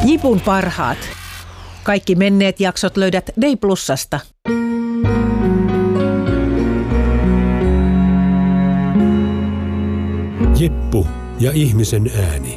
Jipun parhaat. Kaikki menneet jaksot löydät Day Plusasta. Jippu ja ihmisen ääni.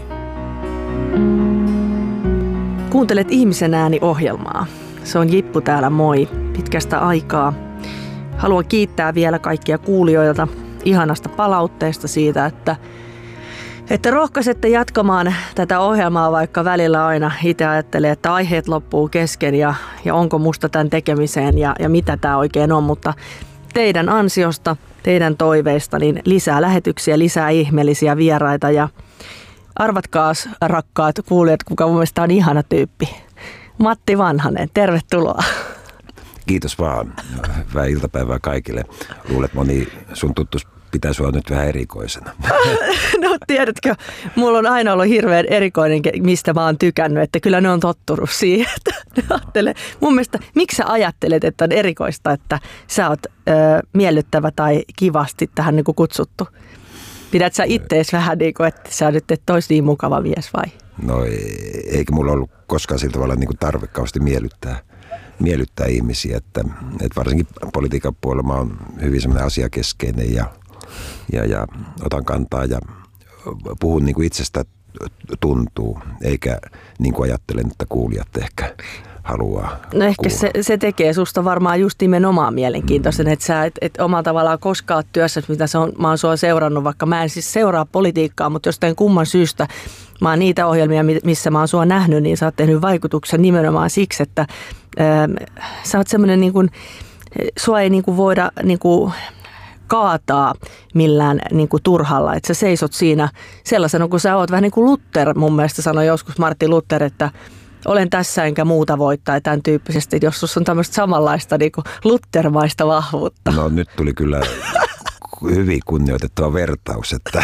Kuuntelet Ihmisen ääni-ohjelmaa. Se on Jippu täällä, moi. Pitkästä aikaa. Haluan kiittää vielä kaikkia kuulijoilta ihanasta palautteesta siitä, että rohkaisette jatkamaan tätä ohjelmaa, vaikka välillä aina itse ajattelee, että aiheet loppuu kesken ja onko musta tämän tekemiseen ja mitä tämä oikein on, mutta teidän ansiosta, teidän toiveista, niin lisää lähetyksiä, lisää ihmeellisiä vieraita ja arvatkaas rakkaat kuulijat, kuka mun mielestä on ihana tyyppi. Matti Vanhanen, tervetuloa. Kiitos vaan. Hyvää iltapäivää kaikille. Luulet moni sun tuttus pitää sua nyt vähän erikoisena. No tiedätkö, mulla on aina ollut hirveän erikoinen, mistä mä oon tykännyt, että kyllä ne on tottunut siihen. Mun mielestä, miksi sä ajattelet, että on erikoista, että sä oot miellyttävä tai kivasti tähän niin kuin kutsuttu? Pidät sä ittees vähän niin kuin, että sä nyt et ois niin mukava mies vai? No eikä mulla ollut koskaan sillä tavalla niin kuin tarve kauheasti miellyttää ihmisiä, että varsinkin politiikan puolella mä oon hyvin semmoinen asiakeskeinen ja otan kantaa ja puhun niin kuin itsestä tuntuu, eikä niin kuin ajattelen, että kuulijat ehkä haluaa. No ehkä se tekee susta varmaan just nimenomaan mielenkiintoisen, että sä et omalla tavallaan koskaan työssä, mitä mä oon sua seurannut, vaikka mä en siis seuraa politiikkaa, mutta jostain kumman syystä mä oon niitä ohjelmia, missä mä oon sua nähnyt, niin sä oot tehnyt vaikutuksen nimenomaan siksi, että sä oot semmoinen niin kuin, sua ei niin kuin voida niin kuin kaataa millään niin kuin turhalla, että sä seisot siinä sellaisena, kun sä oot vähän niin kuin Luther, mun mielestä sanoi joskus Martti Luther, että olen tässä enkä muuta voittaa, tämän tyyppisesti, jos sussa on tämmöistä samanlaista niin kuin Luthermaista vahvuutta. No nyt tuli kyllä hyvin kunnioitettava vertaus, että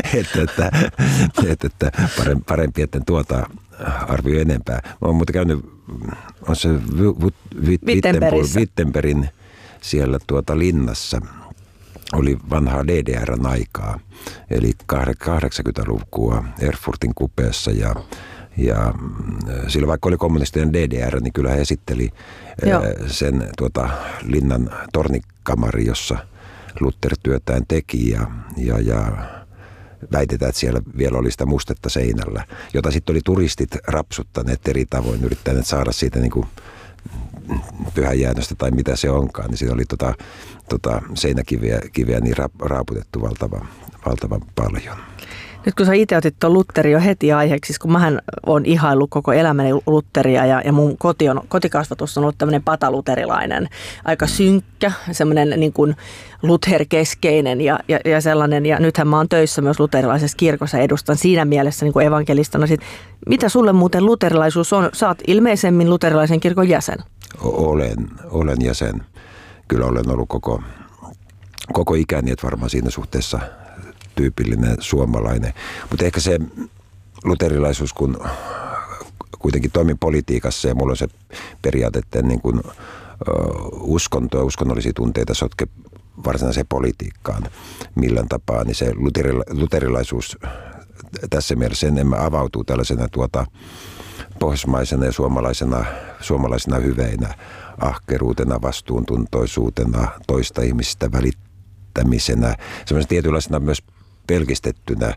parempi, etten tuota arvioi enempää. Mä oon muuten käynyt, on se Wittenbergin siellä linnassa, oli vanhaa DDR:n aikaa, eli 80-lukua Erfurtin kupeessa ja sillä vaikka oli kommunistinen DDR, niin kyllä he esitteli sen linnan tornikamari, jossa Luther työtään teki ja väitetään, että siellä vielä oli sitä mustetta seinällä, jota sitten oli turistit rapsuttaneet eri tavoin, yrittäneet saada siitä niin kuin pyhäjäännöstä tai mitä se onkaan, niin siinä oli seinäkiveä niin raaputettu valtavan paljon. Nyt kun sä itse otit tuon Lutherin jo heti aiheeksi, siis kun mähän olen ihaillut koko elämäni Lutheria ja mun kotikasvatus on ollut tämmöinen pataluterilainen, aika synkkä, semmoinen niin kuin Luther-keskeinen ja sellainen. Ja nythän mä oon töissä myös luterilaisessa kirkossa, edustan siinä mielessä niin kuin evankelistana. Mitä sulle muuten luterilaisuus on? Sä oot ilmeisemmin luterilaisen kirkon jäsen. Olen jäsen. Kyllä olen ollut koko ikäni, että varmaan siinä suhteessa tyypillinen suomalainen. Mutta ehkä se luterilaisuus, kun kuitenkin toimin politiikassa ja mulla on se periaate, että niin kuin uskonto ja uskonnollisia tunteita sotke varsinaiseen politiikkaan millään tapaa, niin se luterilaisuus tässä mielessä enemmän avautuu tällaisena pohjoismaisena ja suomalaisena hyveinä, ahkeruutena, vastuuntuntoisuutena, toista ihmisistä välittämisenä, semmoisena tietynlaisena myös pelkistettynä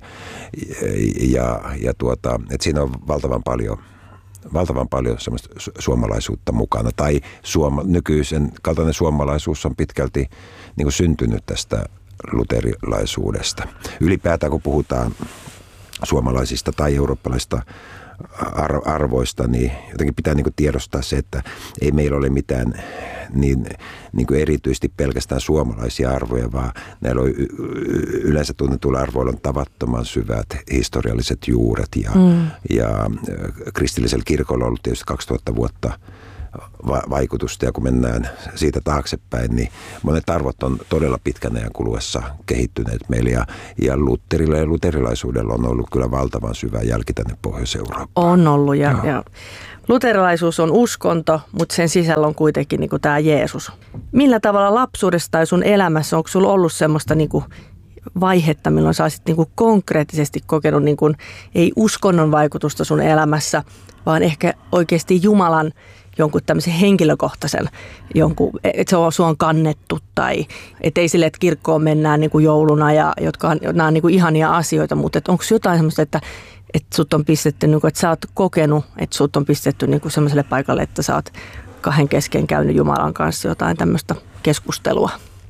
että siinä on valtavan paljon semmoista suomalaisuutta mukana. Tai nykyisen kaltainen suomalaisuus on pitkälti niin kuin syntynyt tästä luterilaisuudesta. Ylipäätään kun puhutaan suomalaisista tai eurooppalaisista arvoista, niin jotenkin pitää niin kuin tiedostaa se, että ei meillä ole mitään niin kuin erityisesti pelkästään suomalaisia arvoja, vaan näillä on yleensä tunnetuilla arvoilla on tavattoman syvät historialliset juuret ja kristillisellä kirkolla on ollut tietysti 2000 vuotta vaikutusta, ja kun mennään siitä taaksepäin, niin monet arvot on todella pitkän ajan kuluessa kehittyneet meillä, ja Lutherilla ja luterilaisuudella on ollut kyllä valtavan syvä jälki tänne Pohjois-Eurooppaan. On ollut, ja luterilaisuus on uskonto, mutta sen sisällä on kuitenkin niin kuin tämä Jeesus. Millä tavalla lapsuudessa tai sun elämässä, onko sulla ollut semmoista niin kuin vaihetta, milloin sä olisit niin kuin konkreettisesti kokenut niin kuin, ei uskonnon vaikutusta sun elämässä, vaan ehkä oikeasti Jumalan jonkun tämmöisen henkilökohtaisen, että se on sua kannettu tai ettei sille, että kirkkoon mennään niin kuin jouluna ja nämä on niin kuin ihania asioita, mutta onko jotain semmoista, että sut on pistetty, niin kuin, että sä oot kokenut, että sut on pistetty niin kuin semmoiselle paikalle, että sä oot kahden kesken käynyt Jumalan kanssa jotain tämmöistä keskustelua?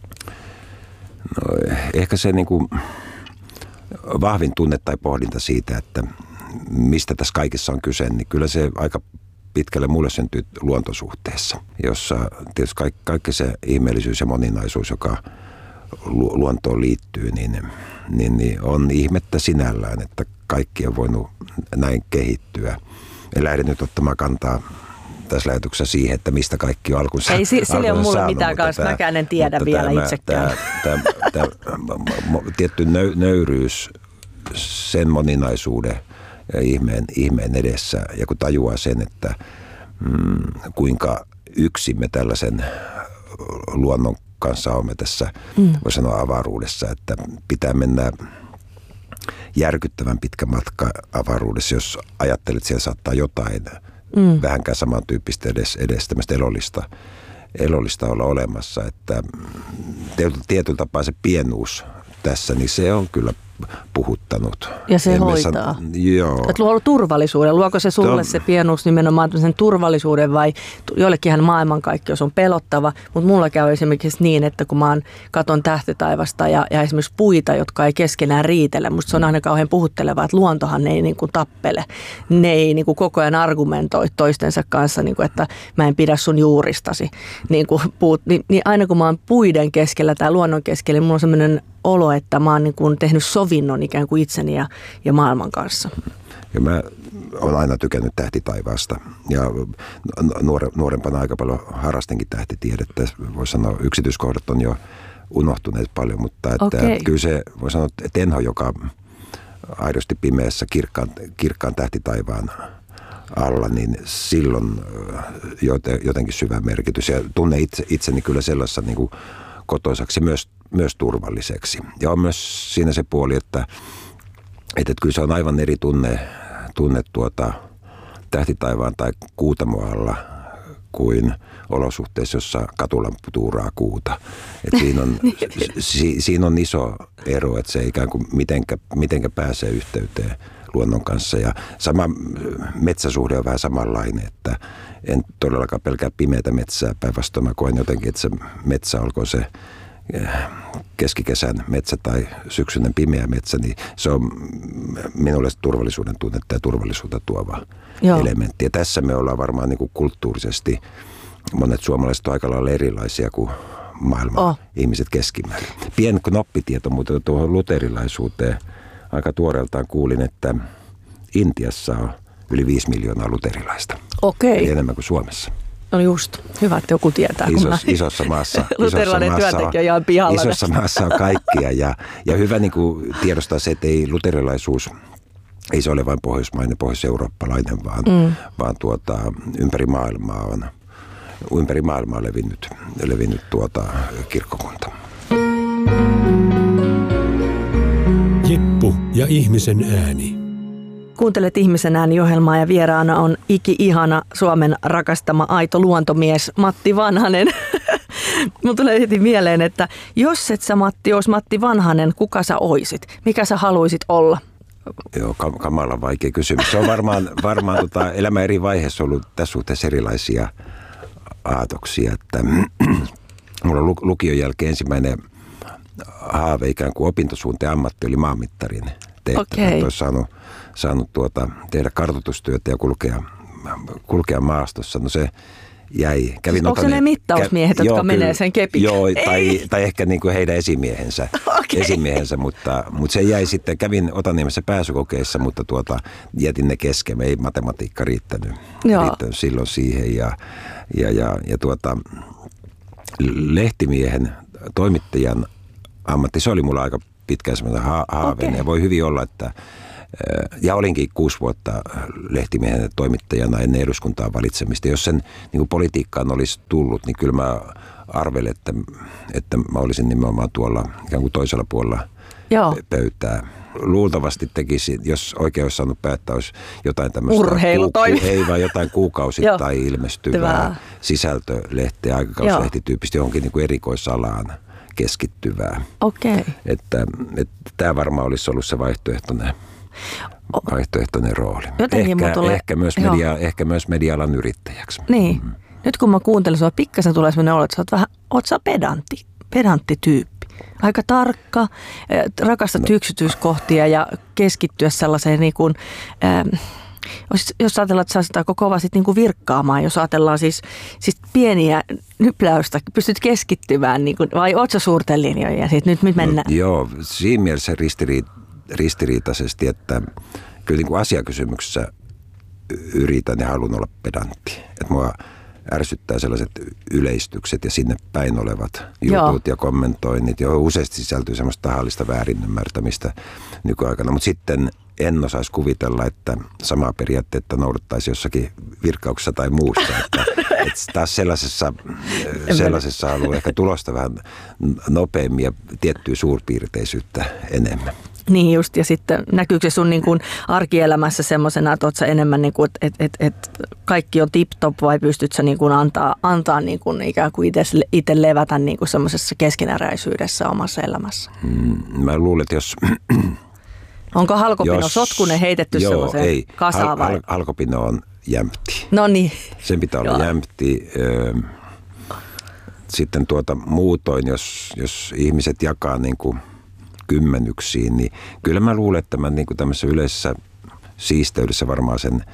No, ehkä se niin kuin vahvin tunne tai pohdinta siitä, että mistä tässä kaikessa on kyse, niin kyllä se aika pitkälle mulle syntyy luontosuhteessa, jossa tietysti kaikki se ihmeellisyys ja moninaisuus, joka luontoon liittyy, niin on ihmettä sinällään, että kaikki on voinut näin kehittyä. En lähde nyt ottamaan kantaa tässä lähetyksessä siihen, että mistä kaikki on alkunsa. Ei, sille on mulle mitään kanssa, mäkään en tiedä vielä itsekään. Tämä tietty nöyryys sen moninaisuuden ja ihmeen edessä, ja kun tajuaa sen, että kuinka yksin me tällaisen luonnon kanssa olemme tässä, voi sanoa avaruudessa, että pitää mennä järkyttävän pitkä matka avaruudessa, jos ajattelet, että siellä saattaa jotain vähänkään samantyyppistä edes tämmöistä elollista olla olemassa, että tietyllä tapaa se pienuus tässä, niin se on kyllä puhuttanut. Ja se hoitaa. Joo. Että luo turvallisuuden. Luoko se sulle se pienuus nimenomaan sen turvallisuuden vai joillekinhan maailmankaikkeus on pelottava, mutta mulla käy esimerkiksi niin, että kun mä katon tähtitaivasta ja esimerkiksi puita, jotka ei keskenään riitele, musta se on aina kauhean puhuttelevaa, että luontohan ei niin kuin tappele. Ne ei niin kuin koko ajan argumentoi toistensa kanssa, niin kuin, että mä en pidä sun juuristasi. Niin aina kun mä oon puiden keskellä tai luonnon keskellä, niin mulla on sellainen olo, että mä oon niin kuin tehnyt sovinnon ikään kuin itseni ja maailman kanssa. Ja mä oon aina tykännyt tähtitaivaasta ja nuorempana aika paljon harrastinkin tähtitiedettä. Voisi sanoa, yksityiskohdat on jo unohtuneet paljon, mutta että kyllä se, voi sanoa, että Tenho, joka aidosti pimeässä kirkkaan tähtitaivaan alla, niin silloin jotenkin syvä merkitys. Ja tunne itseni kyllä sellaisessa niin kuin kotoisaksi myös turvalliseksi. Ja on myös siinä se puoli, että kyllä se on aivan eri tunne tähtitaivaan tai kuutamoalla kuin olosuhteissa, jossa katulampu tuuraa kuuta. Et siinä on iso ero, että se ei ikään kuin mitenkä pääsee yhteyteen luonnon kanssa. Ja sama metsäsuhde on vähän samanlainen, että en todellakaan pelkää pimeätä metsää. Päinvastoin mä koen jotenkin, että se metsä, olkoon se keskikesän metsä tai syksyinen pimeä metsä, niin se on minulle turvallisuuden tunnetta ja turvallisuutta tuova elementti. Ja tässä me ollaan varmaan niin kuin kulttuurisesti, monet suomalaiset on aika lailla erilaisia kuin maailman ihmiset keskimäärin. Pieni knoppitieto, mutta tuohon luterilaisuuteen aika tuoreeltaan kuulin, että Intiassa on yli 5 miljoonaa luterilaista. Okei. Eli enemmän kuin Suomessa. No just, hyvä, että joku tietää. Isossa maassa. Luterilainen työntekijä jää pihalla. Isossa maassa on kaikkia ja hyvä niin kuin tiedostaa se, että ei luterilaisuus, ei se ole vain pohjoismainen, pohjois-eurooppalainen, vaan ympäri maailmaa levinnyt kirkkokunta. Jeppu ja ihmisen ääni. Kuuntelet Ihmisen ääni-ohjelmaa ja vieraana on iki-ihana Suomen rakastama aito luontomies Matti Vanhanen. Mun tulee heti mieleen, että jos et sä Matti olisi Matti Vanhanen, kuka sä oisit? Mikä sä haluisit olla? Joo, kamalan vaikea kysymys. Se on varmaan elämän eri vaiheessa ollut tässä suhteessa erilaisia aatoksia. Että mulla on lukion jälkeen ensimmäinen haave ikään kuin opintosuunteen ammatti oli maanmittarin tehtävä. Okay. Olisi saanut tehdä kartoitustyötä ja kulkea maastossa. No se jäi. Onko se ne mittausmiehet, jotka menee sen kepin? Joo, tai ehkä niin kuin heidän esimiehensä, mutta se jäi sitten. Kävin Otaniemessä pääsykokeissa, mutta jätin ne kesken. Ei matematiikka riittänyt silloin siihen. Ja lehtimiehen, toimittajan ammatti, se oli mulla aika pitkään semmoinen haaveinen. Ja voi hyvin olla, että ja olinkin 6 vuotta lehtimiehen toimittajana ennen eduskuntaan valitsemista. Jos sen niin kuin politiikkaan olisi tullut, niin kyllä mä arvelin, että mä olisin nimenomaan tuolla ikään kuin toisella puolella pöytää. Luultavasti tekisi, jos oikein olisi saanut päättää, olisi jotain tämmöistä ei vaan jotain kuukausittain ilmestyvää sisältölehteä, aikakauslehtityyppistä johonkin niin kuin erikoisalaan keskittyvää. Okei. Että tämä varmaan olisi ollut se vaihtoehtoinen rooli. Ehkä myös media-alan yrittäjäksi. Niin. Nyt kun mä kuuntelen sua, pikkasen tulee sellainen olo, että oot sä pedantti tyyppi. Aika tarkka, rakastat yksityiskohtia ja keskittyä sellaiseen niin kuin, jos ajatellaan, että sä koko kova sit niin kuin virkkaamaan, jos ajatellaan siis pieniä nypläystä, pystyt keskittymään, niin kuin, vai oot sä suurten linjojen ja sitten nyt mennään? Joo, siinä mielessä ristiriitaisesti, että kyllä niin kuin asiakysymyksessä yritän ja haluan olla pedantti. Että mua ärsyttää sellaiset yleistykset ja sinne päin olevat jutut ja kommentoinnit, johon useasti sisältyy semmoista tahallista väärinymmärtämistä nykyaikana. Mutta sitten en osaisi kuvitella, että samaa periaatteetta noudattaisi jossakin virkkauksessa tai muussa. Että taas sellaisessa haluaa ehkä tulosta vähän nopeammin ja tiettyä suurpiirteisyyttä enemmän. Niin just, ja sitten näkyykö se sun niin kuin arkielämässä semmoisena, että oot sä enemmän niin kuin, että kaikki on tip-top vai pystyt sä niin kuin antaa niin kuin ikään kuin itse levätä niin kuin semmoisessa keskeneräisyydessä omassa elämässä? Mä luulen, että jos... Onko halkopino sotkunen heitetty semmoiseen kasaan vai? Halkopino on jämpti. No niin. Sen pitää olla jämpti. Sitten muutoin, jos ihmiset jakaa niin kuin kymmenyksiin, niin kyllä mä luulen, että mä niin kuin tämmöisessä yleisessä siisteydessä varmaan sen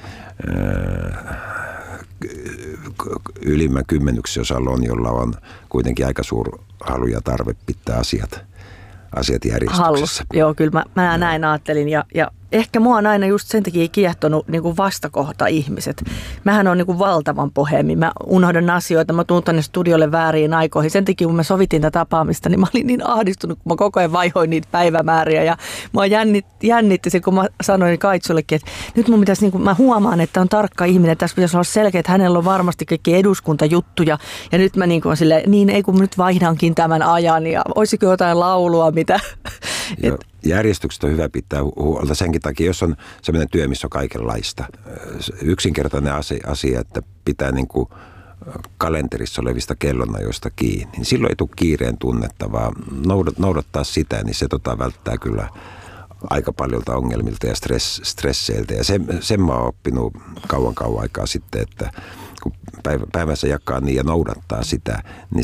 ylimmän kymmenyksen osalla on, jolla on kuitenkin aika suuri halu ja tarve pitää asiat järjestyksessä. Joo, kyllä mä näin ajattelin ja ehkä mua on aina just sen takia kiehtonut niin kuin vastakohta ihmiset. Mähän on niin kuin valtavan pohemi. Mä unohdan asioita, mä tuun tänne studiolle vääriin aikoihin. Sen takia kun me sovittiin tätä tapaamista, niin mä olin niin ahdistunut, kun mä koko ajan vaihoin niitä päivämääriä. Ja mua jännitti se, kun mä sanoin Kaitsullekin, että nyt mun pitäisi, niin kuin, mä huomaan, että on tarkka ihminen. Tässä pitäisi olla selkeä, että hänellä on varmasti kaikki eduskuntajuttuja. Ja nyt mä niin kuin silleen, niin ei kun nyt vaihdankin tämän ajan ja olisiko jotain laulua, mitä... Järjestykset on hyvä pitää huolta senkin takia, jos on sellainen työ, missä on kaikenlaista. Yksinkertainen asia, että pitää niin kuin kalenterissa olevista kellonajoista kiinni. Niin silloin ei tule kiireen tunnetta, vaan noudattaa sitä, niin se välttää kyllä aika paljolta ongelmilta ja stresseiltä. Ja sen mä oon oppinut kauan aikaa sitten, että kun päivässä jakaa niin ja noudattaa sitä, niin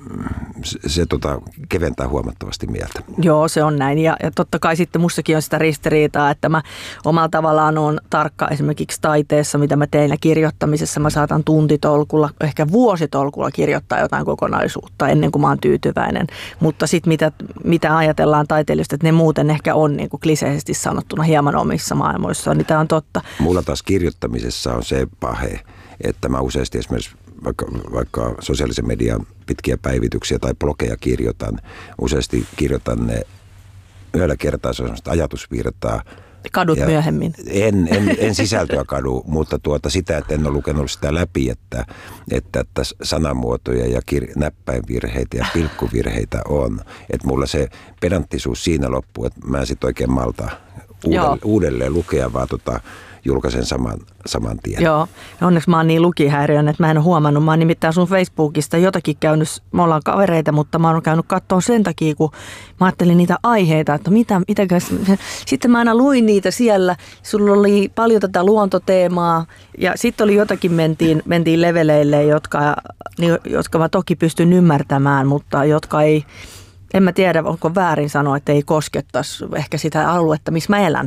se keventää huomattavasti mieltä. Joo, se on näin. Ja totta kai sitten mustakin on sitä ristiriitaa, että mä omalla tavallaan olen tarkka esimerkiksi taiteessa, mitä mä tein ja kirjoittamisessa. Mä saatan tuntitolkulla, ehkä vuositolkulla kirjoittaa jotain kokonaisuutta ennen kuin mä oon tyytyväinen. Mutta sitten mitä ajatellaan taiteilijoista, että ne muuten ehkä on niin kuin kliseisesti sanottuna hieman omissa maailmoissaan, niin tämä on totta. Mulla taas kirjoittamisessa on se pahe, että mä useasti esimerkiksi vaikka sosiaalisen median pitkiä päivityksiä tai blogeja useasti kirjoitan ne yhdellä kertaa, se on sellaista ajatusvirtaa. Kadut myöhemmin. En sisältöä kadu, mutta sitä, että en ole lukenut sitä läpi, että sanamuotoja ja näppäinvirheitä ja pilkkuvirheitä on. Että mulla se pedanttisuus siinä loppuu, että mä en sitten oikein malta uudelleen lukea, vaan julkaisen saman tien. Joo, onneksi mä oon niin lukihäiriön, että mä en ole huomannut. Mä oon nimittäin sun Facebookista jotakin käynyt, me ollaan kavereita, mutta mä oon käynyt katsoa sen takia, kun mä ajattelin niitä aiheita, että sitten mä aina luin niitä siellä. Sulla oli paljon tätä luontoteemaa ja sitten oli jotakin, mentiin leveleille, jotka mä toki pystyn ymmärtämään, mutta jotka ei, en mä tiedä, onko väärin sanoa, että ei koskettaisi ehkä sitä aluetta, missä mä elän.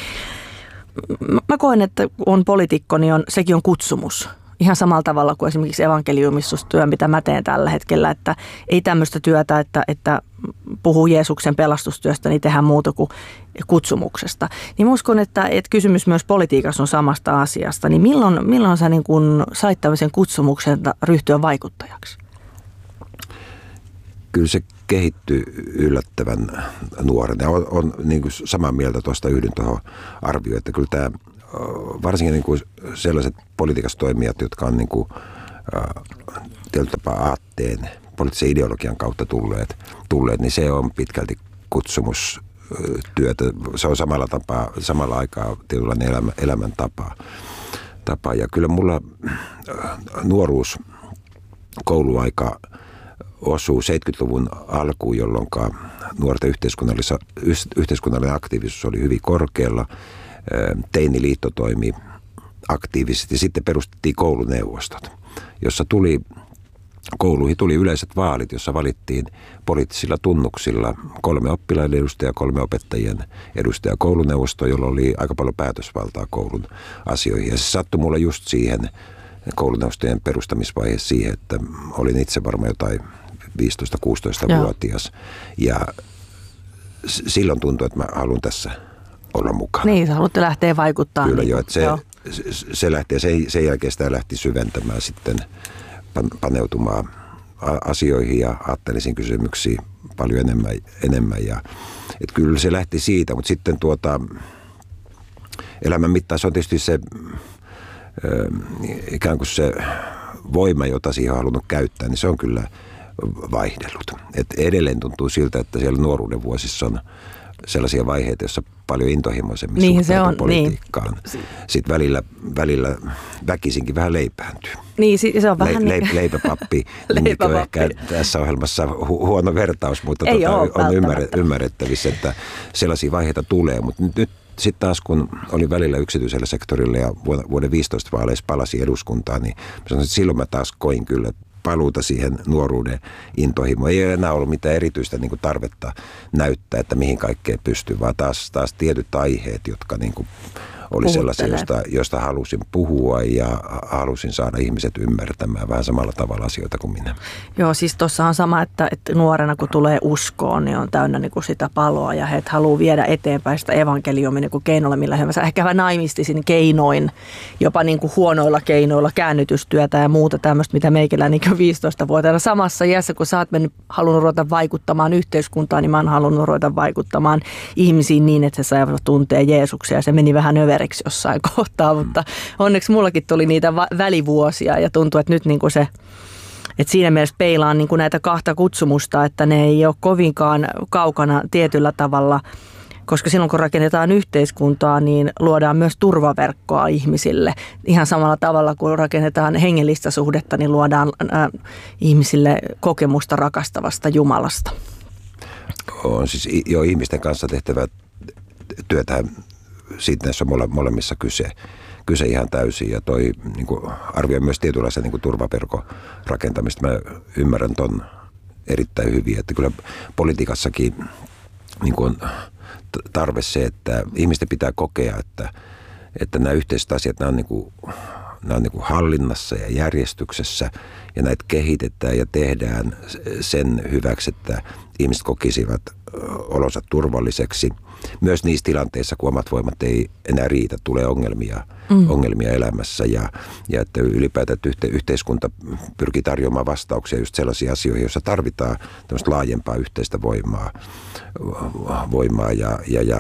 Mä koen, että on poliitikko, niin sekin on kutsumus. Ihan samalla tavalla kuin esimerkiksi evankeliumistustyö, mitä mä teen tällä hetkellä. Että ei tämmöistä työtä, että puhuu Jeesuksen pelastustyöstä, niin tehdään muuta kuin kutsumuksesta. Niin mä uskon, että kysymys myös politiikassa on samasta asiasta. Niin milloin sä niin kun sait tämmöisen kutsumuksen ryhtyä vaikuttajaksi? Kyllä se kehittyy yllättävän nuorena. On niin kuin samaa mieltä tuosta, yhdyn tuohon arvioon, että kyllä tämä, varsinkin niin kuin sellaiset politiikassa toimijat, jotka on niin kuin, tietyllä tapaa aatteen, poliittisen ideologian kautta tulleet, niin se on pitkälti kutsumus työtä. Se on samalla aikaa tietynlainen elämäntapa. Ja kyllä mulla nuoruus, kouluaika osuu 70-luvun alkuun, jolloin nuorten yhteiskunnallinen aktiivisuus oli hyvin korkealla. Teiniliitto toimi aktiivisesti. Sitten perustettiin kouluneuvostot, jossa kouluihin tuli yleiset vaalit, jossa valittiin poliittisilla tunnuksilla 3 oppilaiden edustajaa, 3 opettajien edustajaa kouluneuvostoa, jolla oli aika paljon päätösvaltaa koulun asioihin. Ja se sattui mulle just siihen kouluneuvostojen perustamisvaiheessa siihen, että olin itse varmaan jotain 15-16-vuotias. Ja silloin tuntui, että mä haluan tässä olla mukana. Niin, sä haluatte lähteä vaikuttamaan. Kyllä joo, että se lähti ja sen jälkeen sitä lähti syventämään sitten, paneutumaan asioihin ja aatteellisiin kysymyksiin paljon enemmän. Ja, että kyllä se lähti siitä, mutta sitten elämän mittaan se on tietysti se ikään kuin se voima, jota siihen on halunnut käyttää, niin se on kyllä vaihdellut. Et edelleen tuntuu siltä, että siellä nuoruuden vuosissa on sellaisia vaiheita, joissa paljon intohimoisemmin suhtautuu politiikkaan. Niin. Sitten välillä väkisinkin vähän leipääntyy. Niin, se on vähän leipäpappi. Ehkä tässä ohjelmassa huono vertaus, mutta on ymmärrettävissä, että sellaisia vaiheita tulee. Mutta nyt sitten taas, kun olin välillä yksityisellä sektorilla ja vuoden 15 vaaleissa palasin eduskuntaan, niin silloin mä taas koin kyllä paluuta siihen nuoruuden intohimoon. Ei enää ollut mitään erityistä niin kuin tarvetta näyttää, että mihin kaikkeen pystyy, vaan taas tietyt aiheet, jotka niin kuin oli sellaisia, josta halusin puhua ja halusin saada ihmiset ymmärtämään vähän samalla tavalla asioita kuin minä. Joo, siis tuossa on sama, että nuorena kun tulee uskoon, niin on täynnä niin kuin sitä paloa ja he haluaa viedä eteenpäin sitä evankeliumia niin kuin keinoilla, millä he ehkä vähän naimistisin keinoin, jopa niin kuin huonoilla keinoilla, käännytystyötä ja muuta tämmöistä, mitä meikillä niin 15-vuotiaana samassa iässä, kun sä oot halunnut ruveta vaikuttamaan yhteiskuntaan, niin mä oon halunnut ruveta vaikuttamaan ihmisiin niin, että he saivat tuntea Jeesuksia ja se meni vähän överiksi jossain kohtaa, mutta onneksi mullakin tuli niitä välivuosia ja tuntuu, että nyt niin kuin se, että siinä mielessä peilaan niin kuin näitä kahta kutsumusta, että ne ei ole kovinkaan kaukana tietyllä tavalla, koska silloin kun rakennetaan yhteiskuntaa, niin luodaan myös turvaverkkoa ihmisille. Ihan samalla tavalla kuin rakennetaan hengellistä suhdetta, niin luodaan ihmisille kokemusta rakastavasta Jumalasta. On siis jo ihmisten kanssa tehtävä työtä. Siitä näissä on molemmissa kyse ihan täysin ja toi niin kuin arvioi myös tietynlaisen niin kuin turvaverkon rakentamista. Mä ymmärrän ton erittäin hyvin, että kyllä politiikassakin niin kuin on tarve se, että ihmisten pitää kokea, että nämä yhteiset asiat, nämä on niin kuin hallinnassa ja järjestyksessä ja näitä kehitetään ja tehdään sen hyväksi, että ihmiset kokisivat olonsa turvalliseksi. Myös niissä tilanteissa, kun omat voimat ei enää riitä, tulee ongelmia elämässä ja että ylipäätään että yhteiskunta pyrkii tarjoamaan vastauksia just sellaisiin asioihin, joissa tarvitaan tämmöistä laajempaa yhteistä voimaa ja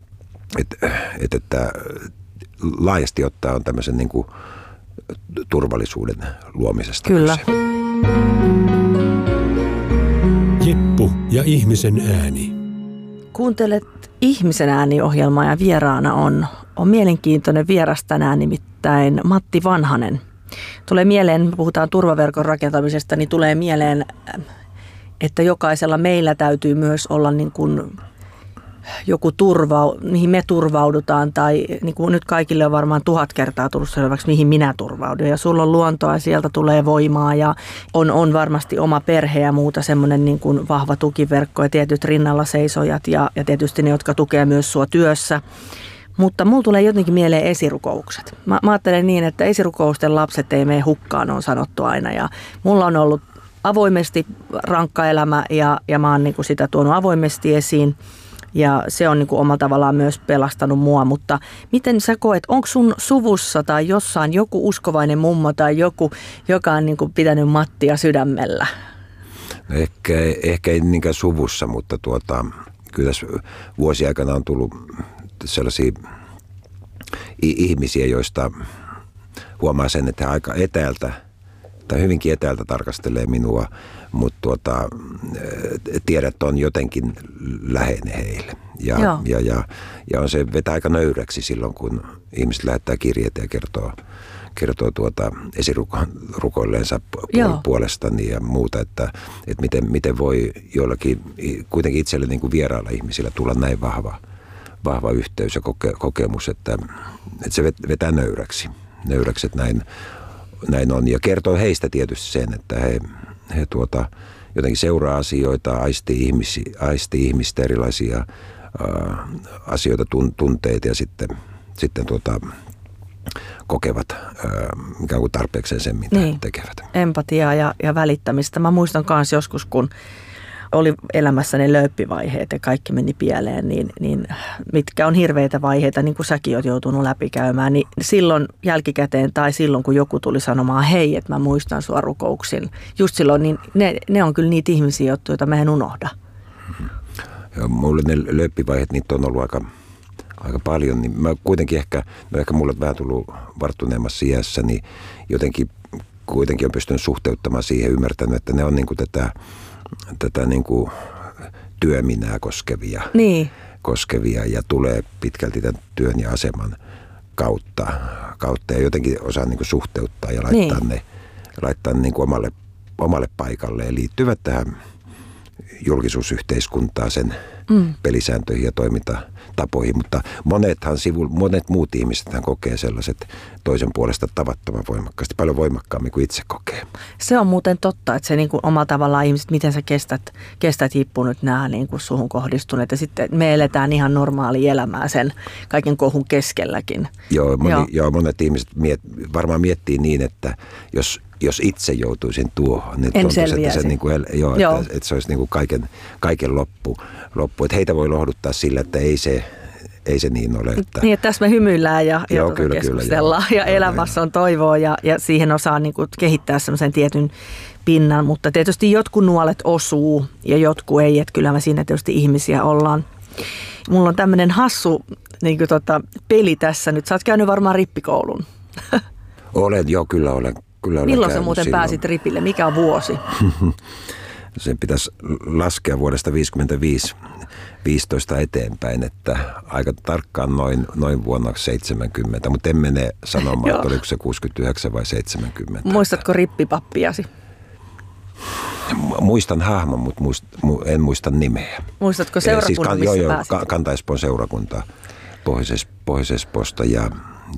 että laajasti ottaen on tämmöisen niin kuin turvallisuuden luomisesta. Kyllä. Kyse. Jeppu ja ihmisen ääni. Kuuntelet Ihmisen ääni-ohjelmaa ja vieraana on mielenkiintoinen vieras tänään, nimittäin Matti Vanhanen. Tulee mieleen, puhutaan turvaverkon rakentamisesta, niin tulee mieleen, että jokaisella meillä täytyy myös olla niin kuin joku mihin me turvaudutaan tai niin kuin nyt kaikille on varmaan 1000 kertaa tullut selväksi, mihin minä turvaudun. Ja sulla on luontoa ja sieltä tulee voimaa ja on varmasti oma perhe ja muuta semmoinen niin kuin vahva tukiverkko ja tietyt rinnalla seisojat ja tietysti ne, jotka tukee myös sua työssä. Mutta mulla tulee jotenkin mieleen esirukoukset. Mä ajattelen niin, että esirukousten lapset ei mene hukkaan, on sanottu aina ja mulla on ollut avoimesti rankka elämä ja mä oon niin kuin sitä tuonut avoimesti esiin. Ja se on niin kuin omalla tavallaan myös pelastanut mua, mutta miten sä koet, onko sun suvussa tai jossain joku uskovainen mummo tai joku, joka on niin kuin pitänyt Mattia sydämellä? No ehkä ei niinkään suvussa, mutta kyllä tässä vuosien aikana on tullut sellaisia ihmisiä, joista huomaa sen, että he aika etäältä tai hyvinkin etäältä tarkastelee minua, mutta tiedät on jotenkin läheinen heille. Ja on se vetää aika nöyräksi silloin, kun ihmiset lähettää kirjeitä ja kertoo esirukoilleensa puolestani ja muuta, että miten voi joillakin kuitenkin itselle niin kuin vierailla ihmisillä tulla näin vahva yhteys ja kokemus, että se vetää nöyräksi, että näin on. Ja kertoo heistä tietysti sen, että he jotenkin seuraa asioita, aistii ihmistä erilaisia asioita, tunteita ja sitten kokevat ikään kuin tarpeekseen sen, mitä tekevät. Empatiaa ja välittämistä. Mä muistan myös joskus, kun oli elämässä ne lööppivaiheet ja kaikki meni pieleen, niin mitkä on hirveitä vaiheita, niin kuin säkin oot joutunut läpikäymään, niin silloin jälkikäteen tai silloin, kun joku tuli sanomaan, hei, että mä muistan sua rukouksin, just silloin, niin ne on kyllä niitä ihmisiä, joita mä en unohda. Ja mulle ne lööppivaiheet, niitä on ollut aika paljon, niin mä kuitenkin ehkä mulle vähän tullut varttuneemmassa iässä, niin jotenkin kuitenkin on pystynyt suhteuttamaan siihen, ymmärtänyt, että ne on niin kuin tätä niin kuin työminää koskevia ja tulee pitkälti tämän työn ja aseman kautta ja jotenkin osaa niin kuin suhteuttaa ja laittaa ne niin kuin omalle paikalleen, liittyvät tähän julkisuusyhteiskuntaa, sen pelisääntöihin ja toimintatapoihin, mutta monet muut ihmisethän kokee sellaiset toisen puolesta tavattoman voimakkaasti, paljon voimakkaammin kuin itse kokee. Se on muuten totta, että se niin kuin omalla tavallaan ihmiset, miten sä kestät hippunut nämä niin kuin suhun kohdistuneet ja sitten me eletään ihan normaalia elämää sen kaiken kohun keskelläkin. Joo, monet ihmiset varmaan miettii niin, että jos itse joutuisin tuohon, niin en selviäisi. Että se olisi niin kuin kaiken loppu. Että heitä voi lohduttaa sillä, että ei se niin ole. Että niin, että tässä me hymyillään ja keskustellaan ja elämässä on toivoa ja siihen osaa niin kuin kehittää semmoisen tietyn pinnan, mutta tietysti jotkut nuolet osuu ja jotkut ei, että kyllä me siinä tietysti ihmisiä ollaan. Mulla on tämmöinen hassu niin kuin peli tässä nyt. Sä oot käynyt varmaan rippikoulun. Kyllä olen. Milloin sä muuten pääsit ripille? Mikä on vuosi? Sen pitäisi laskea vuodesta 15 eteenpäin, että aika tarkkaan noin vuonna 70, mutta en mene sanomaan, että oliko se 69 vai 70. Muistatko rippipappiasi? Muistan hahmon, mutta en muista nimeä. Muistatko seurakunnan, missä pääsit? Kanta-Espoon seurakunta Pohjois-Espoosta ja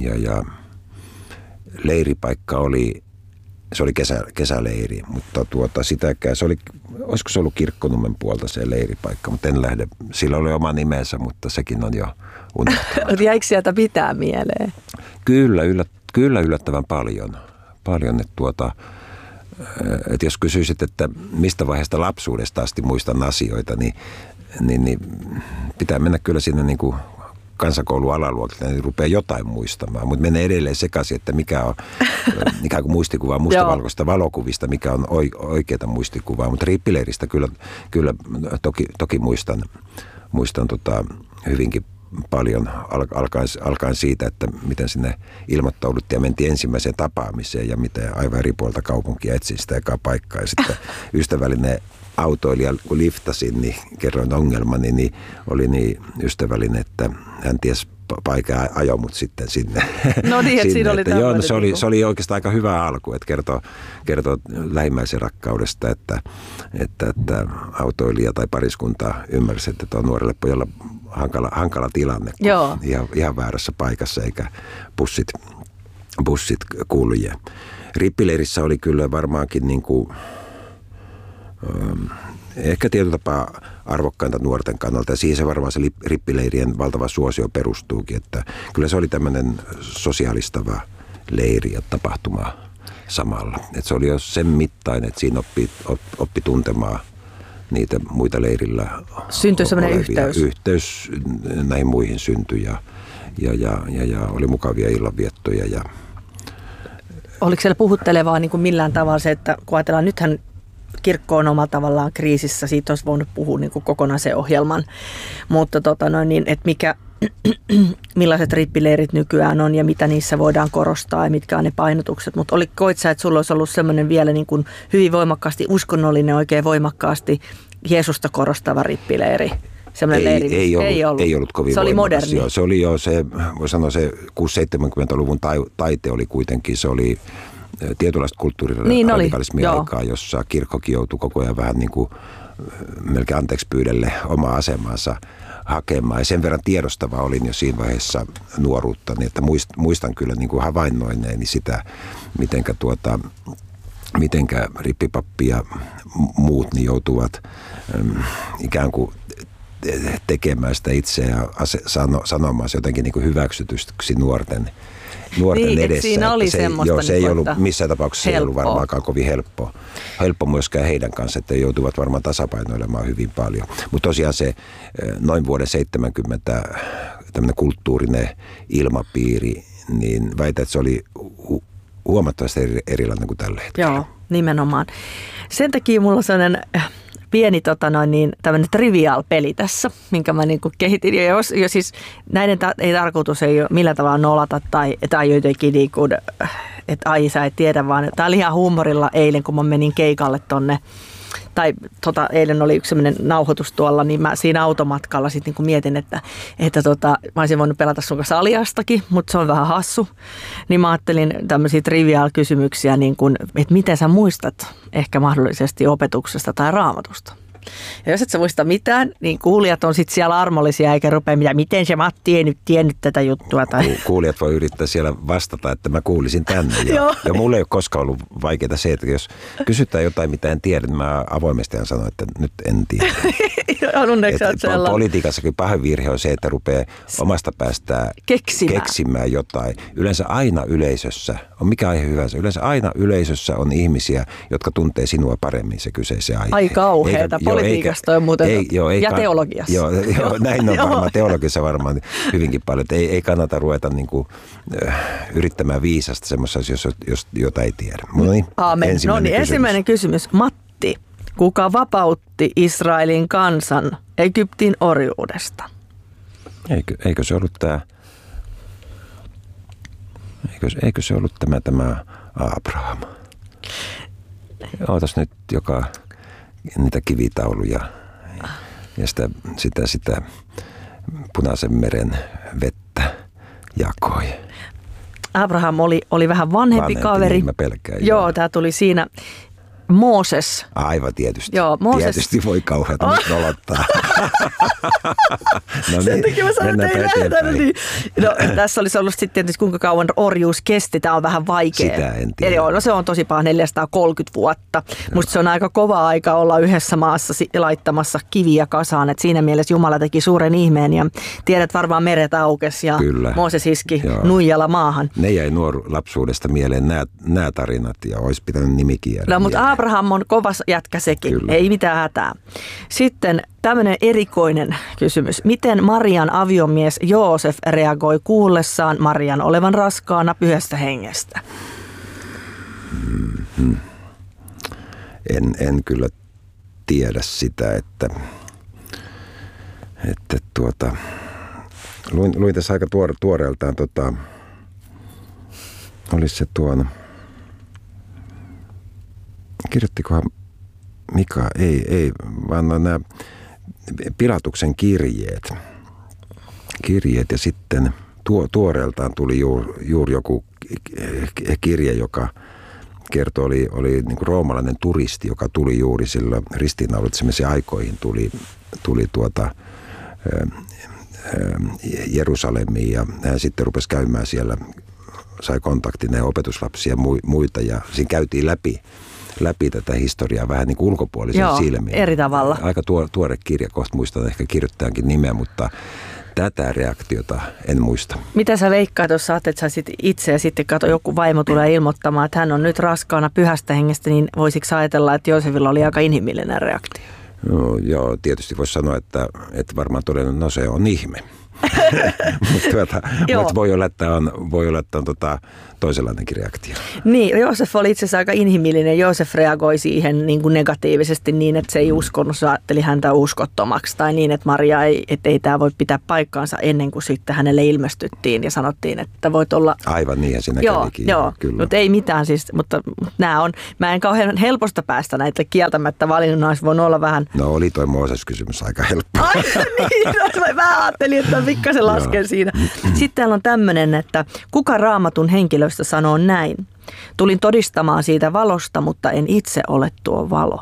leiripaikka oli, se oli kesäleiri, mutta sitäkään, olisiko se ollut Kirkkonummen puolta se leiripaikka, mutta en lähde, sillä oli oma nimensä, mutta sekin on jo unohtunut. Jäikö sieltä pitää mieleen? Kyllä yllättävän paljon, että jos kysyisit, että mistä vaiheesta lapsuudesta asti muistan asioita, niin pitää mennä kyllä sinne niin kuin kansakoulun alaluokilta, niin rupeaa jotain muistamaan, mutta menee edelleen sekaisin, että mikä on ikään kuin muistikuvaa mustavalkoista valokuvista, mikä on oikeata muistikuvaa, mutta rippileiristä kyllä toki muistan hyvinkin paljon alkaen siitä, että miten sinne ilmoittauduttiin ja mentiin ensimmäiseen tapaamiseen ja miten aivan eri puolta kaupunkia etsin sitä ekaa paikkaa ja sitten ystävällinen autoilija, kun liftasin, niin kerroin ongelmani, niin oli niin ystävällinen, että hän tiesi paikaa ajoi mut sitten sinne. No niin, että siinä oli tämmöinen. Se oli oikeastaan aika hyvä alku, että kertoo lähimmäisen rakkaudesta, että autoilija tai pariskunta ymmärsi, että tuo nuorelle pojalle hankala tilanne, ihan väärässä paikassa eikä bussit kulje. Rippileirissä oli kyllä varmaankin niin kuin ehkä tietyllä tapaa arvokkainta nuorten kannalta ja siihen se varmaan se rippileirien valtava suosio perustuukin, että kyllä se oli tämmöinen sosiaalistava leiri ja tapahtuma samalla. Että se oli jo sen mittainen, että siinä oppi tuntemaan niitä muita leirillä. Syntyi semmoinen yhteys. Yhteys näihin muihin syntyi ja oli mukavia illanviettoja. Ja oliko siellä puhuttelevaa niin kuin millään tavalla se, että kun ajatellaan, nythän kirkko on omalla tavallaan kriisissä, siitä olisi voinut puhua niin kuin kokonaisen ohjelman, mutta että millaiset rippileirit nykyään on ja mitä niissä voidaan korostaa ja mitkä on ne painotukset. Mutta koit sä, että sulla olisi ollut semmoinen vielä niin kuin hyvin voimakkaasti uskonnollinen, oikein voimakkaasti Jeesusta korostava rippileiri? Ei ollut kovin se oli moderni. Joo, se oli jo se, voi sanoa se 6-70-luvun taite oli kuitenkin, se oli tietynlaista kulttuuriradikalismia aikaa, jossa kirkkokin joutui koko ajan vähän niin kuin melkein anteeksi pyydelle omaa asemansa hakemaan. Ja sen verran tiedostava olin jo siinä vaiheessa nuoruuttani, että muistan kyllä niin kuin havainnoineeni sitä, mitenkä rippipappi ja muut niin joutuvat ikään kuin tekemään sitä itse ja sanomaan se jotenkin niin kuin hyväksytyksi nuorten niin, edessä. Siinä oli semmoista. Se ei ollut missään tapauksessa ei ollut varmaankaan kovin helppo myöskään heidän kanssa, että joutuvat varmaan tasapainoilemaan hyvin paljon. Mutta tosiaan se noin vuoden 70 tämmöinen kulttuurinen ilmapiiri, niin väitän, että se oli huomattavasti erilainen kuin tällä hetkellä. Joo, nimenomaan. Sen takia mulla on sellainen pieni tämmöinen trivial-peli tässä, minkä mä niinku kehitin. Ja siis näiden ei tarkoitus ei ole millään tavalla nolata tai jotenkin niinku, että ai sä et tiedä, vaan tää oli ihan huumorilla eilen, kun mä menin keikalle tonne. Tai eilen oli yksi sellainen nauhoitus tuolla, niin mä siinä automatkalla sitten niinku mietin, että mä olisin voinut pelata sun kanssa Aliastakin, mutta se on vähän hassu. Niin mä ajattelin tämmöisiä trivial-kysymyksiä, niin kuin, että miten sä muistat ehkä mahdollisesti opetuksesta tai raamatusta. Ja jos et sä muista mitään, niin kuulijat on sitten siellä armollisia eikä rupea mitään, miten se Matti ei nyt tiennyt tätä juttua. Tai... Kuulijat voi yrittää siellä vastata, että mä kuulisin tänne. Ja mulle ei ole koskaan ollut vaikeaa se, että jos kysytään jotain, mitä en tiedä, niin mä avoimesti sanon, että nyt en tiedä. Politiikassakin pahin virhe on se, että rupeaa omasta päästään keksimään jotain. Yleensä aina yleisössä, on mikä aihe hyvänsä, yleensä aina yleisössä on ihmisiä, jotka tuntee sinua paremmin se kyseisen aihe. Ai kauheeta. Politiikasta on muuten ja teologiassa. Joo, näin on varmaan. Teologiassa varmaan hyvinkin paljon. Ei kannata ruveta niin yrittämään viisasta semmoisessa asioissa, jota ei tiedä. Aamen. Ensimmäinen kysymys. Matti, kuka vapautti Israelin kansan Egyptin orjuudesta? Eikö se ollut eikö se ollut tämä Abraham? Ootas nyt niitä kivitauluja ja sitä Punaisen meren vettä jakoi. Abraham oli vähän vanhempi kaveri. Niin mä pelkään. Joo, tämä tuli siinä. Mooses. Aivan tietysti. Joo, Mooses. Tietysti voi kauheata nyt nolottaa. No sen takia mä sanoin, että ei lähdetä. Niin. No, tässä olisi ollut sitten tietysti kuinka kauan orjuus kesti. Tämä on vähän vaikea. Sitä en tiedä. Joo, no se on tosi paha 430 vuotta. Musta se on aika kova aika olla yhdessä maassa laittamassa kiviä kasaan. Et siinä mielessä Jumala teki suuren ihmeen ja tiedät varmaan meret aukesi ja kyllä. Mooses iski nuijalla maahan. Ne jäi lapsuudesta mieleen nämä tarinat ja olisi pitänyt nimikin jäädä. No, mutta Abraham on kova jätkä sekin, kyllä. Ei mitään hätää. Sitten tämmöinen erikoinen kysymys. Miten Marian aviomies Joosef reagoi kuullessaan Marian olevan raskaana Pyhästä Hengestä? En kyllä tiedä sitä, että luin tässä aika tuoreeltaan, olisi se kirjoittikohan Mika? Ei, vaan nämä Pilatuksen kirjeet ja sitten tuoreeltaan tuli juuri joku kirje, joka kertoi, oli niin kuin roomalainen turisti, joka tuli juuri silloin ristiinnaulitsemisen aikoihin, tuli Jerusalemiin ja hän sitten rupesi käymään siellä, sai kontaktin ja opetuslapsia ja muita ja siinä käytiin läpi tätä historiaa vähän niin kuin ulkopuolisen silmiin. Eri tavalla. Aika tuore kirja, kohta muistan ehkä kirjoittajankin nimeä, mutta tätä reaktiota en muista. Mitä sä veikkaat, jos sä ajattelet, että sä sit itse ja sitten joku vaimo tulee ilmoittamaan, että hän on nyt raskaana Pyhästä Hengestä, niin voisitko ajatella, että Joosefilla oli aika inhimillinen reaktio? No, joo, tietysti voisi sanoa, että varmaan todennut, no se on ihme. Mutta voi olla, että on toisenlainenkin reaktio. Niin, Joosef oli itse asiassa aika inhimillinen. Joosef reagoi siihen niin kuin negatiivisesti niin, että se ei uskonut, se ajatteli häntä uskottomaksi. Tai niin, että Maria ei tämä voi pitää paikkaansa ennen kuin sitten hänelle ilmestyttiin ja sanottiin, että voit olla... Aivan niin, ja siinä kävikin. Joo, mutta ei mitään siis, mutta nämä on, mä en kauhean helposta päästä näitä kieltämättä valinnut, olisi voinut olla vähän... No oli toi Mooses-kysymys aika helppo. Ai niin, mä ajattelin, että pikkasen lasken siinä. Sitten täällä on tämmöinen, että kuka Raamatun henkilöistä sanoo näin? Tulin todistamaan siitä valosta, mutta en itse ole tuo valo.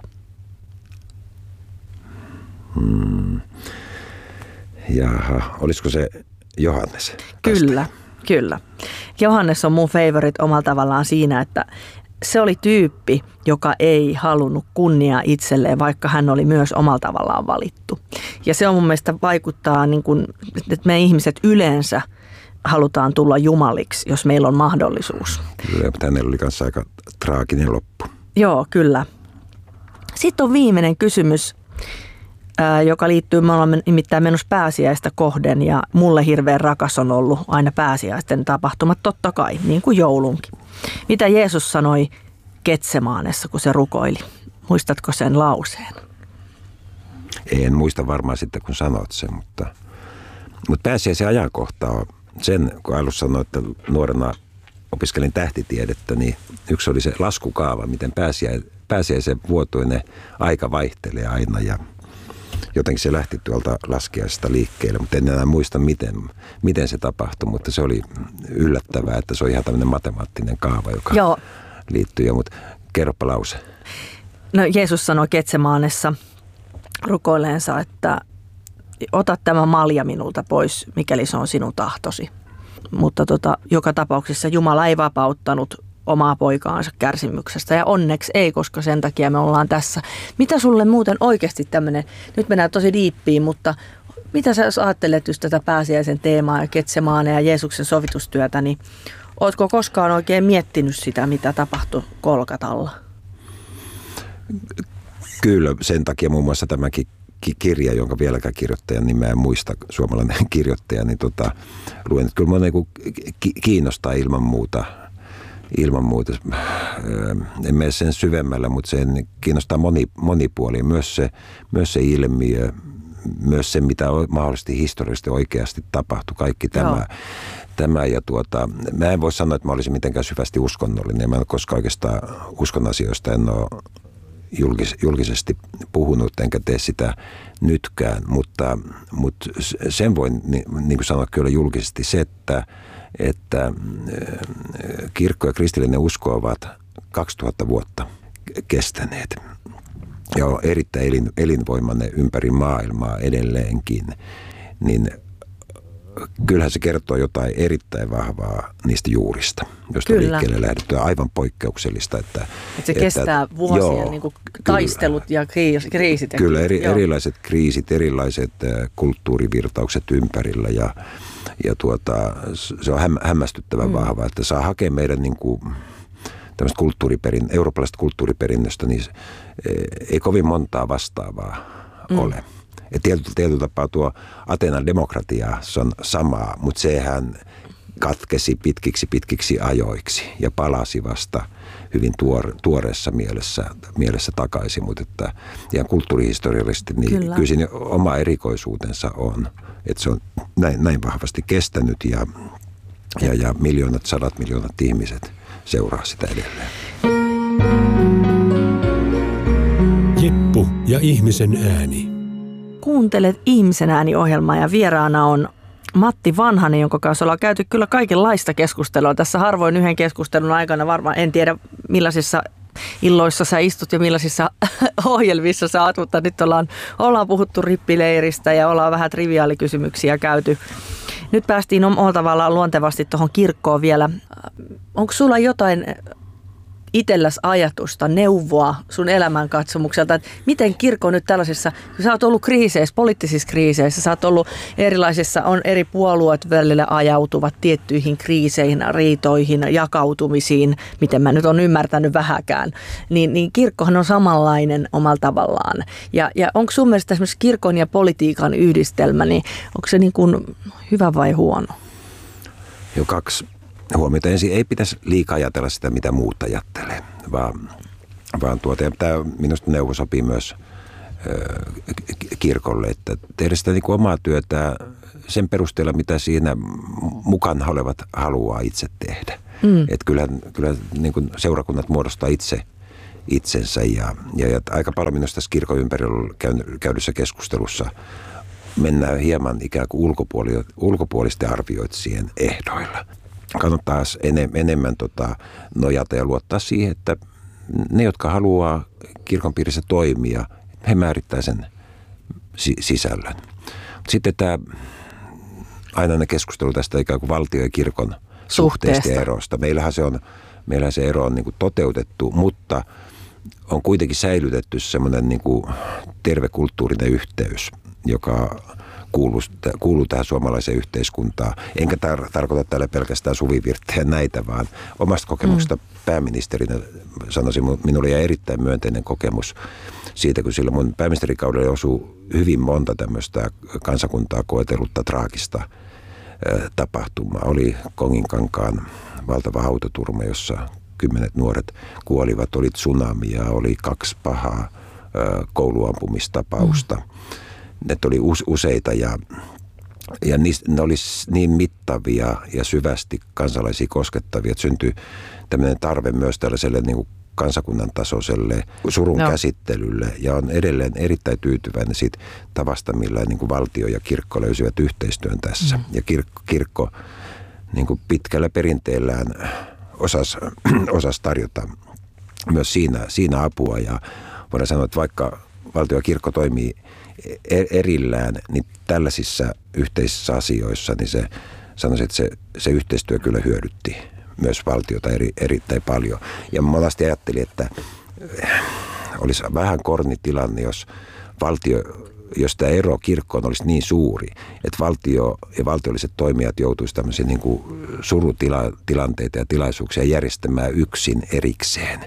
Jaha, olisiko se Johannes? Kyllä. Johannes on mun favorite omalla tavallaan siinä, että se oli tyyppi, joka ei halunnut kunniaa itselleen, vaikka hän oli myös omalla tavallaan valittu. Ja se on mun mielestä vaikuttaa, niin kuin, että me ihmiset yleensä halutaan tulla jumaliksi, jos meillä on mahdollisuus. Kyllä, mutta hänellä oli kanssa aika traaginen loppu. Joo, kyllä. Sitten on viimeinen kysymys, joka liittyy, me olemme nimittäin menossa pääsiäistä kohden ja mulle hirveän rakas on ollut aina pääsiäisten tapahtumat, totta kai, niin kuin joulunkin. Mitä Jeesus sanoi Getsemaanessa, kun se rukoili? Muistatko sen lauseen? En muista varmaan sitten, kun sanot sen, mutta pääsiäisen ajankohta on sen, kun alussa sanoin, että nuorena opiskelin tähtitiedettä, niin yksi oli se laskukaava, miten pääsiäisen vuotuinen aika vaihtelee aina ja jotenkin se lähti tuolta laskiaisesta liikkeelle, mutta en enää muista, miten se tapahtui, mutta se oli yllättävää, että se on ihan tämmöinen matemaattinen kaava, joka liittyy. Mutta kerropa lause. No Jeesus sanoi Getsemaanessa rukoilleensa, että ota tämä malja minulta pois, mikäli se on sinun tahtosi. Mutta joka tapauksessa Jumala ei vapauttanut omaa poikaansa kärsimyksestä ja onneksi ei, koska sen takia me ollaan tässä. Mitä sulle muuten oikeasti tämmöinen, nyt mennään tosi diippiin, mutta mitä sä ajattelet just tätä pääsiäisen teemaa ja Getsemaanea ja Jeesuksen sovitustyötä, niin ootko koskaan oikein miettinyt sitä, mitä tapahtui Golgatalla? Kyllä, sen takia muun muassa tämäkin kirja, jonka vieläkään kirjoittajan nimeä en muista, suomalainen kirjoittaja, niin luen, että kyllä minua kiinnostaa ilman muuta, en mene sen syvemmällä, mutta sen kiinnostaa monipuolia, myös se ilmiö, myös se, mitä mahdollisesti historiallisesti oikeasti tapahtui, kaikki tämä ja mä en voi sanoa, että mä olisin mitenkään syvästi uskonnollinen, mä en ole koskaan oikeastaan uskon asioista, en ole julkisesti puhunut, enkä tee sitä nytkään, mutta sen voin niin kuin sanoa kyllä julkisesti se, että kirkko ja kristillinen usko ovat 2000 vuotta kestäneet ja on erittäin elinvoimainen ympäri maailmaa edelleenkin, niin kyllähän se kertoo jotain erittäin vahvaa niistä juurista, joista liikkeelle lähdettyä aivan poikkeuksellista. Että se kestää vuosien niin kuin taistelut ja kriisit. Kyllä, erilaiset kriisit, erilaiset kulttuurivirtaukset ympärillä ja se on hämmästyttävän vahva, että saa hakea meidän niin kuin tämmöistä eurooppalaisesta kulttuuriperinnöstä, niin ei kovin montaa vastaavaa ole. Ja tietyllä tapaa tuo Ateenan demokratia on samaa, mutta sehän katkesi pitkiksi ajoiksi ja palasi vasta hyvin tuoreessa mielessä takaisin, mutta että ihan kulttuurihistoriallisesti niin kyllä siinä oma erikoisuutensa on, että se on näin vahvasti kestänyt ja miljoonat, 100 miljoonat ihmiset seuraa sitä edelleen. Jeppu ja ihmisen ääni. Kuuntelet Ihmisen ääni-ohjelmaa ja vieraana on Matti Vanhanen, jonka kanssa ollaan käyty kyllä kaikenlaista keskustelua. Tässä harvoin yhden keskustelun aikana varmaan, en tiedä millaisissa illoissa sä istut ja millaisissa ohjelmissa sä oot, mutta nyt ollaan puhuttu rippileiristä ja ollaan vähän triviaalikysymyksiä käyty. Nyt päästiin omalla tavallaan luontevasti tuohon kirkkoon vielä. Onko sulla jotain itselläsi ajatusta, neuvoa sun elämänkatsomukselta, että miten kirkko nyt tällaisessa, kun sä oot ollut kriiseissä, poliittisissa kriiseissä, sä oot ollut erilaisissa, on eri puolueet välillä ajautuvat tiettyihin kriiseihin, riitoihin, jakautumisiin, miten mä nyt on ymmärtänyt vähäkään, niin kirkkohan on samanlainen omalla tavallaan. Ja onko sun mielestä esimerkiksi kirkon ja politiikan yhdistelmä, niin onko se niin kuin hyvä vai huono? Jo 2 huomiota. Ensin ei pitäisi liikaa ajatella sitä, mitä muut ajattelee, vaan ja tämä minusta neuvo sopii myös kirkolle, että tehdä sitä niin kuin omaa työtä sen perusteella, mitä siinä mukana olevat haluaa itse tehdä. Että kyllä niin kuin seurakunnat muodostaa itsensä ja aika paljon minusta tässä kirkon ympärillä käydyssä keskustelussa mennään hieman ikään kuin ulkopuolisten arvioitsijien ehdoilla. Kannattaa enemmän nojata ja luottaa siihen, että ne, jotka haluaa kirkon piirissä toimia, he määrittää sen sisällön. Sitten tämä ainainen keskustelu tästä ikään kuin valtio ja kirkon suhteesta ja erosta. Meillähän se ero on niin kuin toteutettu, mutta on kuitenkin säilytetty semmoinen niin kuin terve kulttuurinen yhteys, joka kuuluu tähän suomalaiseen yhteiskuntaan. Enkä tarkoita täällä pelkästään Suvivirttejä näitä, vaan omasta kokemuksesta pääministerinä sanoisin, minulla jäi erittäin myönteinen kokemus siitä, kun silloin mun pääministerikaudella osui hyvin monta tämmöistä kansakuntaa koetellutta traagista tapahtumaa. Oli Konginkankaan valtava autoturma, jossa 10 nuoret kuolivat, oli tsunamia, oli 2 pahaa kouluampumistapausta. Ne oli useita ja ne oli niin mittavia ja syvästi kansalaisia koskettavia, että syntyi tämmöinen tarve myös tällaiselle niin kuin kansakunnan tasoiselle surun käsittelylle. Ja on edelleen erittäin tyytyväinen siitä tavasta, millä niin kuin valtio ja kirkko löysivät yhteistyön tässä. Ja kirkko niin kuin pitkällä perinteellään osasi tarjota myös siinä apua. Ja voidaan sanoa, että vaikka valtio ja kirkko toimii erillään, niin tällaisissa yhteisissä asioissa, niin sanoisin, että se yhteistyö kyllä hyödytti myös valtiota erittäin paljon. Ja monasti ajattelin, että olisi vähän korni tilanne, jos tämä ero kirkkoon olisi niin suuri, että valtio ja valtiolliset toimijat joutuisivat tämmöisiä niin kuin surutilanteita ja tilaisuuksia järjestämään yksin erikseen.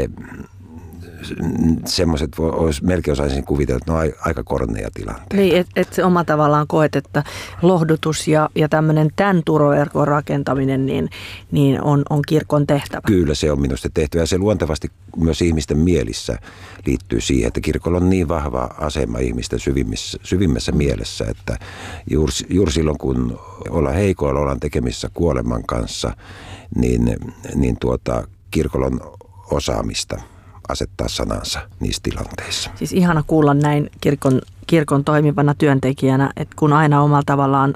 Semmoiset melkein osaisin kuvitella, että ne on aika korneja tilanteita. Niin, että se oma tavallaan koet, että lohdutus ja tämmöinen tämän turvaverkon rakentaminen niin on kirkon tehtävä. Kyllä se on minusta tehtävä ja se luontevasti myös ihmisten mielissä liittyy siihen, että kirkolla on niin vahva asema ihmisten syvimmässä mielessä, että juuri silloin kun ollaan heikoilla, ollaan tekemissä kuoleman kanssa, niin kirkolla on osaamista asettaa sanansa niissä tilanteissa. Siis ihana kuulla näin kirkon toimivana työntekijänä, että kun aina omalla tavallaan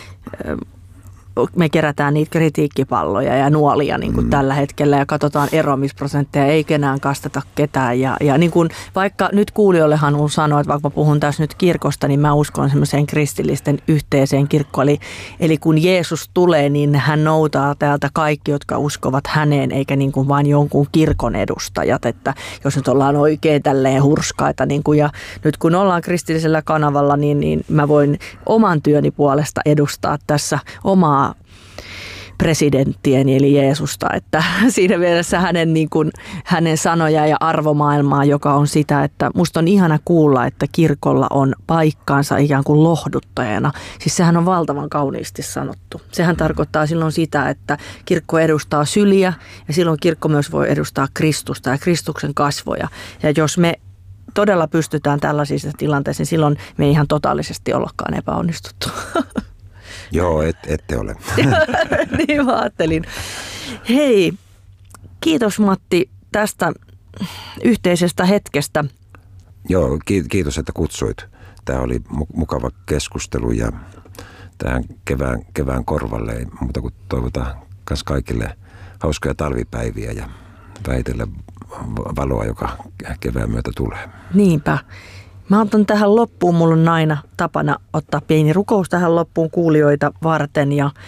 me kerätään niitä kritiikkipalloja ja nuolia niin kuin tällä hetkellä ja katsotaan eroamisprosentteja, ei kenään kasteta ketään. Ja niin kuin, vaikka nyt kuulijoille haluan sanoa, että vaikka mä puhun tässä nyt kirkosta, niin mä uskon semmoiseen kristillisten yhteiseen kirkkoon. Eli kun Jeesus tulee, niin hän noutaa täältä kaikki, jotka uskovat häneen, eikä niin kuin vain jonkun kirkon edustajat. Että jos nyt ollaan oikein tälleen hurskaita, niin kuin, ja nyt kun ollaan kristillisellä kanavalla, niin mä voin oman työni puolesta edustaa tässä omaa presidenttieni eli Jeesusta, että siinä mielessä hänen sanoja ja arvomaailmaa, joka on sitä, että musta on ihana kuulla, että kirkolla on paikkaansa ikään kuin lohduttajana. Siis sehän on valtavan kauniisti sanottu. Sehän tarkoittaa silloin sitä, että kirkko edustaa syliä ja silloin kirkko myös voi edustaa Kristusta ja Kristuksen kasvoja. Ja jos me todella pystytään tällaisissa tilanteissa, niin silloin me ei ihan totaalisesti ollakaan epäonnistuttu. Joo, ette ole. Niin mä ajattelin. Hei, kiitos Matti tästä yhteisestä hetkestä. Joo, kiitos, että kutsuit. Tämä oli mukava keskustelu ja tähän kevään korvalle ei muuta kuin toivotaan myös kaikille hauskoja talvipäiviä ja väitellä valoa, joka kevään myötä tulee. Niinpä. Mä otan tähän loppuun, mulla on aina tapana ottaa pieni rukous tähän loppuun kuulijoita varten ja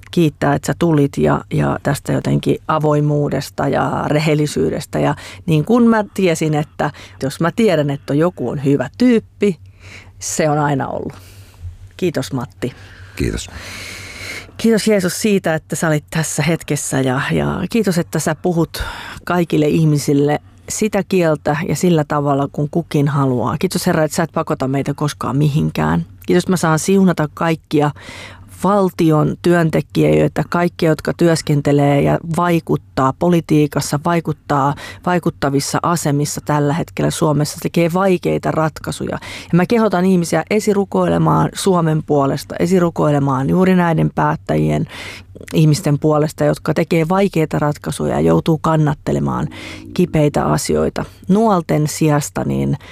kiittää, että sä tulit ja tästä jotenkin avoimuudesta ja rehellisyydestä. Ja niin kun mä tiesin, että jos mä tiedän, että joku on hyvä tyyppi, se on aina ollut. Kiitos Matti. Kiitos. Kiitos Jeesus siitä, että sä olit tässä hetkessä ja kiitos, että sä puhut kaikille ihmisille sitä kieltä ja sillä tavalla, kun kukin haluaa. Kiitos Herra, että sä et pakota meitä koskaan mihinkään. Kiitos, että mä saan siunata kaikkia valtion työntekijöitä, kaikkia, jotka työskentelee ja vaikuttaa politiikassa, vaikuttaa vaikuttavissa asemissa tällä hetkellä Suomessa, tekee vaikeita ratkaisuja. Ja mä kehotan ihmisiä esirukoilemaan Suomen puolesta, esirukoilemaan juuri näiden päättäjien ihmisten puolesta, jotka tekee vaikeita ratkaisuja ja joutuu kannattelemaan kipeitä asioita. Nuolten sijasta niin